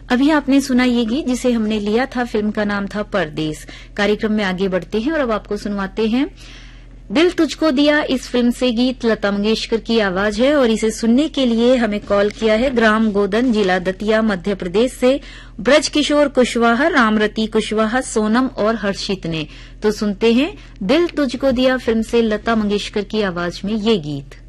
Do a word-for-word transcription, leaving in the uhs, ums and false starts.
अभी आपने सुना ये गीत जिसे हमने लिया था, फिल्म का नाम था परदेस। कार्यक्रम में आगे बढ़ते हैं और अब आपको सुनवाते हैं दिल तुझको दिया। इस फिल्म से गीत लता मंगेशकर की आवाज है और इसे सुनने के लिए हमें कॉल किया है ग्राम गोदन, जिला दतिया, मध्य प्रदेश से ब्रज किशोर कुशवाहा, रामरती कुशवाहा, सोनम और हर्षित ने। तो सुनते हैं दिल तुझको दिया फिल्म से लता मंगेशकर की आवाज में ये गीत।